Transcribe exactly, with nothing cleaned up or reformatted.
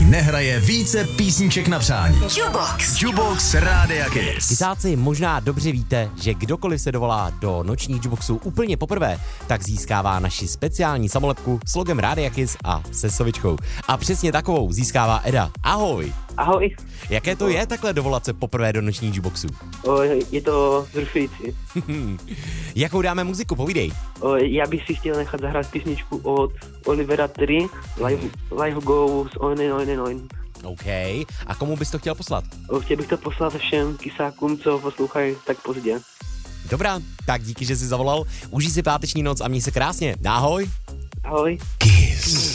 nehraje více písniček na přání. Jubox. Jubox Rádia Kiss. Kysáci, možná dobře víte, že kdokoliv se dovolá do nočních Juboxů úplně poprvé, tak získává naši speciální samolepku s logem Rádia Kiss a se sovičkou. A přesně takovou získává Eda. Ahoj. Ahoj. Jaké to je takhle dovolat se poprvé do nočních Juboxů? O, je to vzrušující. Jakou dáme muziku, povídej. O, já bych si chtěl nechat zahrát písničku od Olivera tři, Live, live Go s Oinen Oinen Oin. OK. A komu bys to chtěl poslat? O, chtěl bych to poslat všem kysákům, co poslouchají tak pozdě. Dobrá, tak díky, že jsi zavolal. Užij si páteční noc a měj se krásně. Ahoj. Ahoj. Kiss.